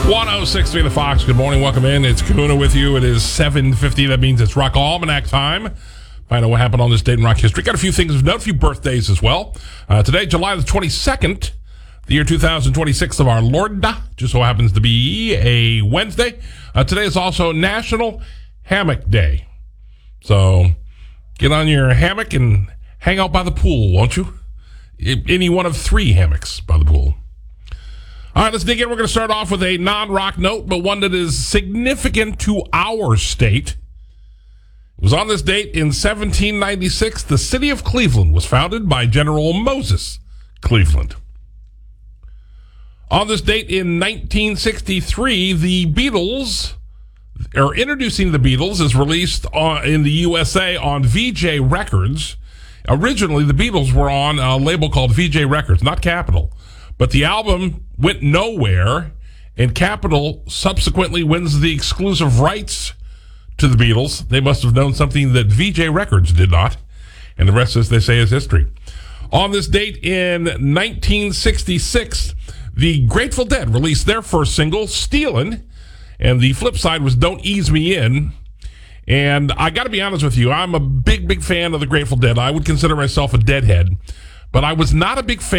106.3 The Fox. Good morning. Welcome in. It's Kahuna with you. It is 7:50. That means it's Rock Almanac time. Find out what happened on this date in rock history. Got a few things of note, a few birthdays as well. Today, July the 22nd, the year 2026 of our Lord. Just so happens to be a Wednesday. Today is also National Hammock Day. So get on your hammock and hang out by the pool, won't you? Any one of 3 hammocks by the pool. All right, let's dig in. We're going to start off with a non-rock note, but one that is significant to our state. It was on this date in 1796, the city of Cleveland was founded by General Moses Cleveland. On this date in 1963, the Beatles, or Introducing the Beatles, is released in the USA on VJ Records. Originally, the Beatles were on a label called VJ Records, not Capitol. But the album went nowhere, and Capitol subsequently wins the exclusive rights to the Beatles. They must have known something that VJ Records did not, and the rest, as they say, is history. On this date in 1966, the Grateful Dead released their first single, Stealin', and the flip side was Don't Ease Me In. And I got to be honest with you, I'm a big fan of the Grateful Dead. I would consider myself a Deadhead, but I was not a big fan